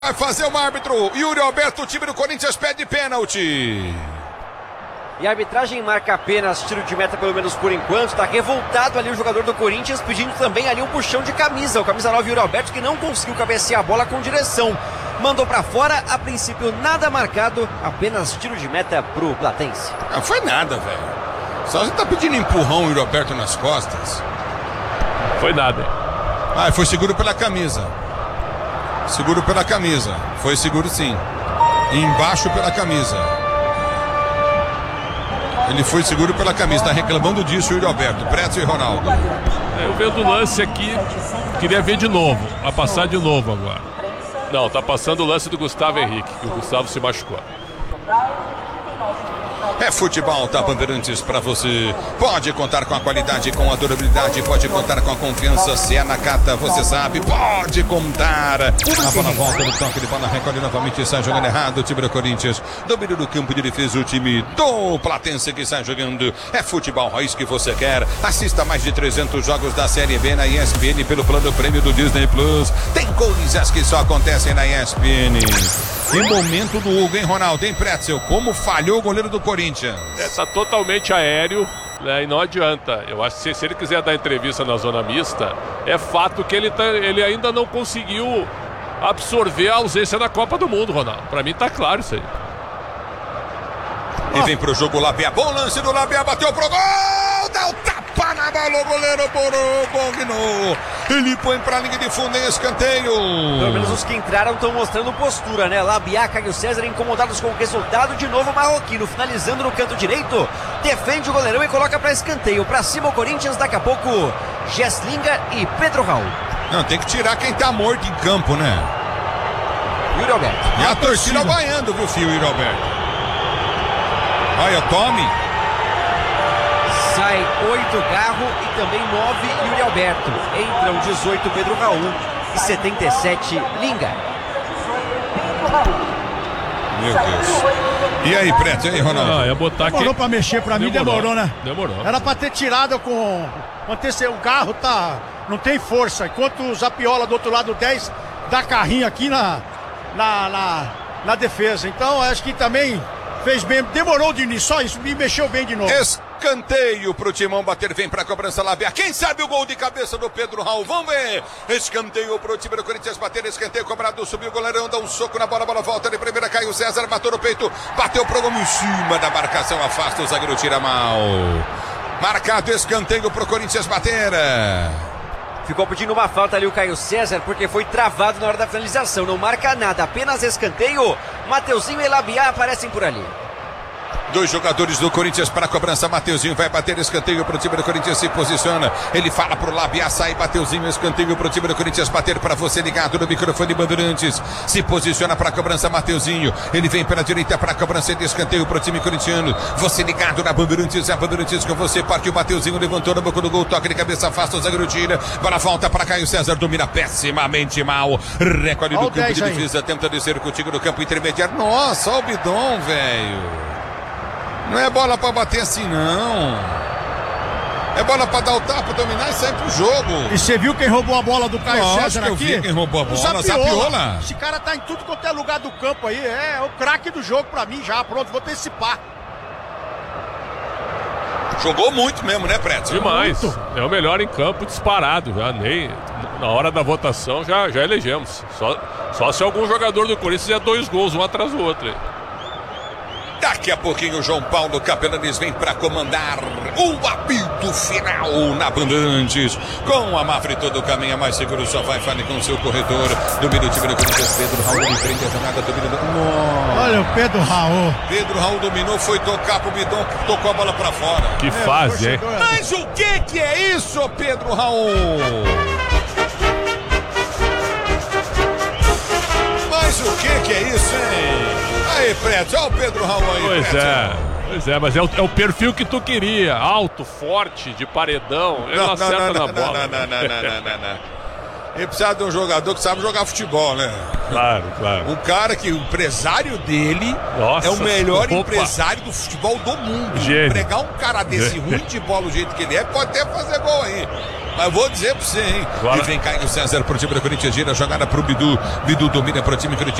Vai fazer o árbitro. Yuri Alberto, o time do Corinthians pede pênalti. E a arbitragem marca apenas tiro de meta, pelo menos por enquanto. Tá revoltado ali o jogador do Corinthians, pedindo também ali um puxão de camisa. O camisa 9, Yuri Alberto, que não conseguiu cabecear a bola com direção. Mandou pra fora, a princípio nada marcado, apenas tiro de meta pro Platense. Não foi nada, velho. Só você tá pedindo empurrão, Yuri Alberto, nas costas. Foi nada. Ah, foi seguro pela camisa. Seguro pela camisa. Foi seguro sim. Embaixo pela camisa. Ele foi seguro pela camisa. Tá reclamando disso o Yuri Alberto. Pretzel e Ronaldo. Eu vendo o lance aqui. Queria ver de novo. Vai passar de novo agora. Não, tá passando o lance do Gustavo Henrique, que o Gustavo se machucou. É futebol, tá, Bandeirantes, pra você. Pode contar com a qualidade, com a durabilidade, pode contar com a confiança. Se é na Cata, você sabe, pode contar. A bola volta no toque de bola, recolhe novamente, sai jogando errado. O time do Corinthians, domínio do campo de defesa, o time do Platense que sai jogando. É futebol raiz que você quer. Assista mais de 300 jogos da Série B na ESPN pelo plano prêmio do Disney Plus. Tem coisas que só acontecem na ESPN. Em momento do Hugo, hein, Ronaldo, hein, Pretzel? Como falhou o goleiro do Corinthians. Tá totalmente aéreo, né, e não adianta. Eu acho que se ele quiser dar entrevista na zona mista, é fato que ele ainda não conseguiu absorver a ausência da Copa do Mundo, Ronaldo. Pra mim tá claro isso aí. E vem pro jogo o Labia. Bom lance do Labia, bateu pro gol! Dá o tapa na bola, o goleiro Bogno. Ele põe pra linha de fundo em escanteio. Pelo menos os que entraram estão mostrando postura, né? Labia, Caio César incomodados com o resultado. De novo o marroquino finalizando no canto direito. Defende o goleirão e coloca pra escanteio. Pra cima o Corinthians, daqui a pouco Gesslinga e Pedro Raul. Não, tem que tirar quem tá morto em campo, né? Yuri Alberto. E a torcida vaiando, viu, filho, Yuri Alberto? Olha, tome. Sai 8 Garro e também 9 Yuri Alberto. Entram 18 Pedro Raul e 77 Linga. Meu Deus. E aí, Preto? E aí, Ronaldo? Ia botar aqui. Demorou pra mexer, pra mim demorou, né? Demorou. Era pra ter tirado com... O Garro não tem força. Enquanto o Zapiola do outro lado 10 dá carrinho aqui na defesa. Então acho que também fez bem. Demorou de início, só isso. Me mexeu bem de novo. Escanteio pro Timão bater, vem pra cobrança Labia. Quem sabe o gol de cabeça do Pedro Raul? Vamos ver. Escanteio pro time do Corinthians bater, escanteio cobrado, subiu o goleirão, dá um soco na bola, bola volta de primeira, Caio César, matou no peito, bateu pro gol em cima da marcação, afasta, o zagueiro tira mal. Marcado escanteio pro Corinthians bater. Ficou pedindo uma falta ali o Caio César, porque foi travado na hora da finalização. Não marca nada, apenas escanteio. Mateuzinho e Labia aparecem por ali. Dois jogadores do Corinthians para a cobrança. Mateuzinho vai bater escanteio para o time do Corinthians, se posiciona. Ele fala pro Labia, sai Mateuzinho, escanteio para o time do Corinthians bater para você ligado no microfone Bandeirantes. Se posiciona para a cobrança Mateuzinho. Ele vem pela direita para a cobrança de escanteio para o time corintiano. Você ligado na Bandeirantes, a Bandeirantes com você. Partiu Mateuzinho, levantou na boca do gol, toque de cabeça, afasta o zagueiro, tira. Bola volta para Caio César, domina pessimamente mal. Recolhe do campo de defesa, tenta descer contigo no campo intermediário. Nossa, olha o bidão, velho. Não é bola pra bater assim, não. É bola pra dar o tapa, dominar e sair pro jogo. E você viu quem roubou a bola do Caio César aqui? Eu vi quem roubou a bola, Zapiola. Esse cara tá em tudo quanto é lugar do campo aí. É o craque do jogo pra mim já. Pronto, vou antecipar. Jogou muito mesmo, né, Preto? Demais. Muito. É o melhor em campo disparado. Já nem na hora da votação já elegemos. Só se algum jogador do Corinthians fizer 2 gols, um atrás do outro. Daqui a pouquinho o João Paulo Capelanes vem para comandar o apito final na Bandeirantes. Com a Mafre todo caminho mais seguro, só vai, fale com o seu corretor. Domínio do time do Corinthians, Pedro Raul empreende a jogada, domínio do... Olha o Pedro Raul. Pedro Raul dominou, foi tocar pro bidão, tocou a bola para fora. Que fase, hein? Mas o que é isso, Pedro Raul? Mas o que é isso, hein? Aí, Preto, olha o Pedro Raul aí. Pois é, mas é o perfil que tu queria. Alto, forte, de paredão. Ele não acerta na bola. Não. Ele precisa de um jogador que sabe jogar futebol, né? Claro. Um cara que o empresário dele é o melhor empresário do futebol do mundo. Gênio. Pregar um cara desse ruim de bola do jeito que ele é, pode até fazer gol aí. Mas vou dizer pra você, hein? Agora... E vem Caio César pro time do Corinthians, gira a jogada pro Bidu. Bidu domina pro time Curitiba.